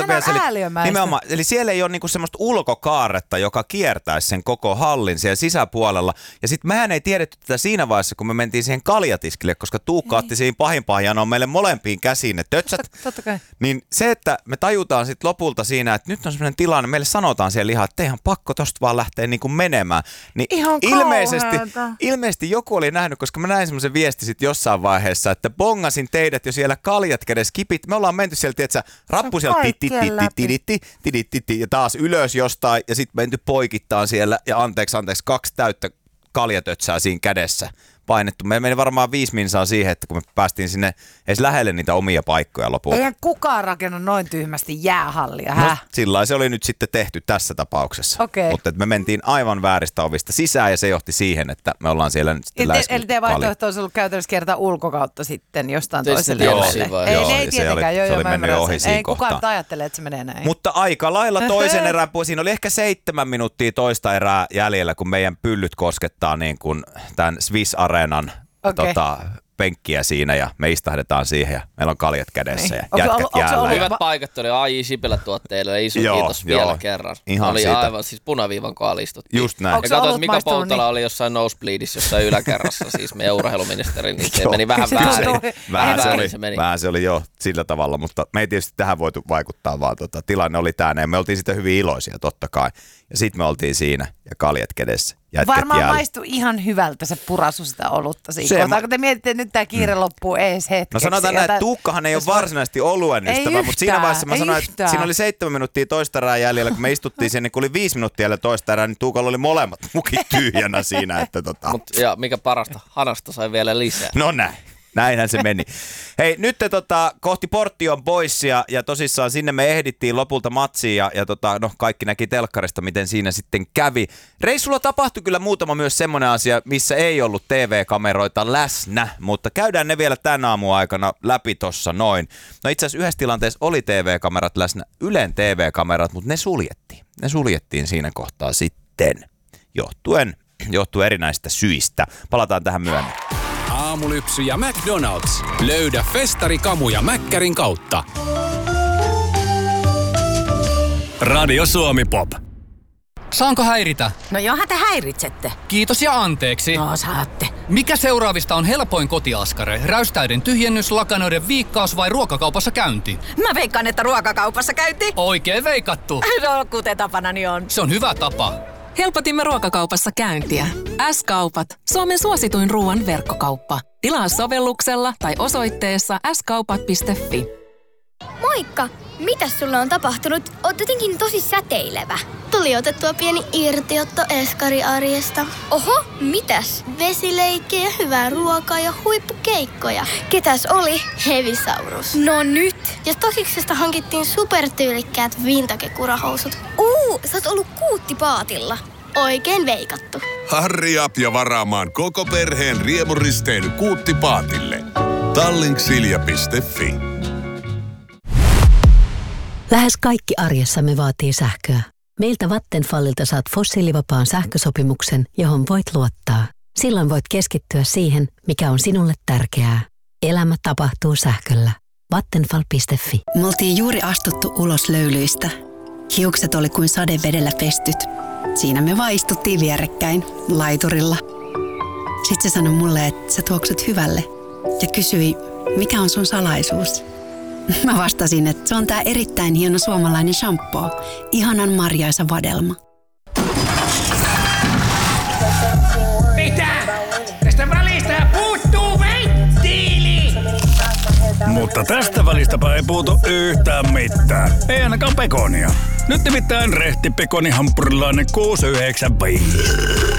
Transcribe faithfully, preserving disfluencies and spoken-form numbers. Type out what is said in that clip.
vielä seli- nimenomaan, eli siellä ei ole niinku semmoista ulkokaaretta, joka kiertäisi sen koko hallin siellä sisäpuolella. Ja sitten mehän ei tiedetty tätä siinä vaiheessa, kun me mentiin siihen kaljatiskille, koska Tuukka otti siihen pahimpaan janoon meille molempiin käsiin ne tötsät. Totta kai. Niin se, että me tajutaan sitten lopulta siinä, että nyt on semmoinen tilanne, meille sanotaan siellä ihan, että eihän pakko tosta vaan lähteä niinku menemään. Niin ihan ilmeisesti, ilmeisesti joku oli nähnyt, koska mä näin semmoisen viesti sitten jossain vaiheessa, että bongasin teidät jo siellä kaljat kädessä kipit. Me ollaan menty siellä, tietsä, rappu siellä ja taas ylös jostain ja sitten menty poikittaan siellä ja anteeksi, anteeksi, kaksi täyttä kaljatötsää siinä kädessä painettu. Me meni varmaan viisi minsaa siihen, että kun me päästiin sinne edes lähelle niitä omia paikkoja lopulta. Eihän kukaan rakenna noin tyhmästi jäähallia, hä? No, sillä se oli nyt sitten tehty tässä tapauksessa. Okay. Mutta me mentiin aivan vääristä ovista sisään ja se johti siihen, että me ollaan siellä nyt sitten läsky. Eli teidän vaihtoehto olisi ollut käytännössä kiertää ulkokautta sitten jostain toiselle joo, ei, joo, ei, ei tietenkään, joo, joo, mä ymmärrän sen. Ei kukaan kohtaan. ajattele, että se menee näin. Mutta aika lailla toisen erän puolella, siinä oli ehkä seitsemän minuuttia toista erää jäljellä, kun meidän pyllyt koskettaa niin kuin tämän Swiss Arenan okay. tota, penkkiä siinä ja me istahdetaan siihen ja meillä on kaljat kädessä niin. ja jätkät jäällä. Hyvät paikat oli A J Sipilä-tuotteille, iso joo, kiitos joo. vielä kerran. Ihan oli siitä. aivan siis punaviivan kun alistuttiin. Just näin. Ja katsoin, että Mika Poutala niin? oli jossain nosebleedissä jossain yläkerrassa, siis meidän urheiluministeri, niin se meni vähän väärin. Vähän se oli, se meni. Vähän se oli jo sillä tavalla, mutta me ei tietysti tähän voitu vaikuttaa, vaan tota, tilanne oli tämä ja me oltiin sitä hyvin iloisia totta kai. Ja sitten me oltiin siinä ja kaljat kädessä. Varmaan maistui ihan hyvältä se purasu sitä olutta siinä kohtaa, kun te mietitte, että nyt tämä kiire mm. loppuu ees hetkeksi. No sanotaan näin, että Tuukkahan ei ole varsinaisesti oluen ystävä, mutta siinä vaiheessa mä sanoin, että siinä oli seitsemän minuuttia toista erää jäljellä, kun me istuttiin siinä, niin kun oli viisi minuuttia jäljellä toista erää, niin Tuukalla oli molemmat mukit tyhjänä siinä. Että tota. Mut, ja mikä parasta, hanasta sai vielä lisää. No näin. Näinhän se meni. Hei, nyt te, tota, kohti Portion Boysia ja tosissaan sinne me ehdittiin lopulta matsiin ja, ja tota, no, kaikki näki telkkarista, miten siinä sitten kävi. Reissulla tapahtui kyllä muutama myös semmoinen asia, missä ei ollut T V-kameroita läsnä, mutta käydään ne vielä tän aamun aikana läpi tossa noin. No itse asiassa yhdessä tilanteessa oli T V-kamerat läsnä, Ylen T V-kamerat, mutta ne suljettiin. Ne suljettiin siinä kohtaa sitten, johtuen, johtuen erinäisistä syistä. Palataan tähän myöhemmin. Aamulypsy ja McDonald's. Löydä festarikamuja Mäkkärin kautta. Radio Suomi Pop. Saanko häiritä? No johan te häiritsette. Kiitos ja anteeksi. No saatte. Mikä seuraavista on helpoin kotiaskare? Räystäiden tyhjennys, lakanoiden viikkaus vai ruokakaupassa käynti? Mä veikkaan, että ruokakaupassa käynti. Oikein veikattu. No kuten tapanani on. Se on hyvä tapa. Helpotimme ruokakaupassa käyntiä. S-kaupat. Suomen suosituin ruoan verkkokauppa. Tilaa sovelluksella tai osoitteessa s kaupat piste f i. Moikka! Mitäs sulle on tapahtunut? Oot jotenkin tosi säteilevä. Tuli otettua pieni irtiotto eskariarjesta. Oho, mitäs? Vesileikkejä, hyvää ruokaa ja huippukeikkoja. Ketäs oli? Hevisaurus. No nyt! Ja Stosiksesta hankittiin supertyylikkäät vintage-kurahousut. Uu, sä oot ollut kuuttipaatilla. Oikein veikattu. Harri up ja varaamaan koko perheen riemuristeily kuuttipaatille. Tallink.silja piste f i. Lähes kaikki arjessamme vaatii sähköä. Meiltä Vattenfallilta saat fossiilivapaan sähkösopimuksen, johon voit luottaa. Silloin voit keskittyä siihen, mikä on sinulle tärkeää. Elämä tapahtuu sähköllä. Vattenfall piste f i. Me oltiin juuri astuttu ulos löylyistä. Hiukset oli kuin sadevedellä pestyt. Siinä me vaan istuttiin vierekkäin, laiturilla. Sitten se sanoi mulle, että sä tuoksut hyvälle. Ja kysyi, mikä on sun salaisuus? Mä vastasin, että se on tää erittäin hieno suomalainen shampoo. Ihanan marjaisa vadelma. Mitä? Tästä välistä puuttuu venttiili! Mutta tästä välistäpä ei puutu yhtään mitään. Ei ainakaan pekonia. Nyt nimittäin rehti pekonihampurilainen kuusi yhdeksän viisi.